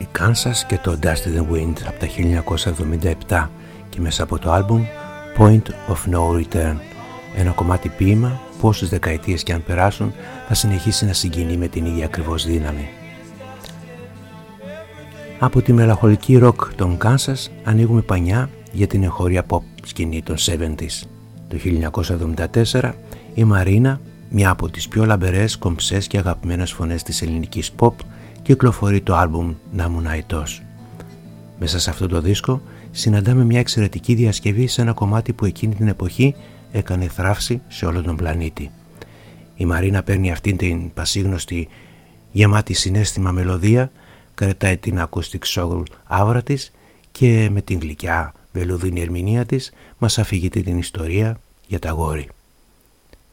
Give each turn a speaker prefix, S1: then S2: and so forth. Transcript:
S1: Kansas και το Dust in the Wind από τα 1977 και μέσα από το άλμπουμ Point of No Return, ένα κομμάτι ποίημα που όσες δεκαετίες και αν περάσουν θα συνεχίσει να συγκινεί με την ίδια ακριβώς δύναμη. Από τη μελαγχολική ροκ των Kansas ανοίγουμε πανιά για την εγχώρια pop σκηνή των 70s. Το 1974 η Μαρίνα, μια από τις πιο λαμπερές, κομψές και αγαπημένες φωνές της ελληνικής pop, κυκλοφορεί το άλμπουμ «Να μου αητός». Μέσα σε αυτό το δίσκο συναντάμε μια εξαιρετική διασκευή σε ένα κομμάτι που εκείνη την εποχή έκανε θράψη σε όλο τον πλανήτη. Η Μαρίνα παίρνει αυτήν την πασίγνωστη γεμάτη συναίσθημα μελωδία, κρατάει την acoustic soul άβρα της και με την γλυκιά βελουδίνη ερμηνεία της μας αφηγείται την ιστορία για τα αγόρι.